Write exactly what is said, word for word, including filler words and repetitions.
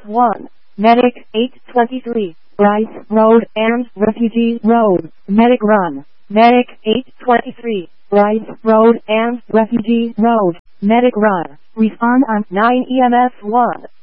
one. Medic eight twenty-three. Rice Road and Refugee Road. Medic run. Medic eight twenty-three. Rice Road and Refugee Road. Medic run. Respond on nine E M S one.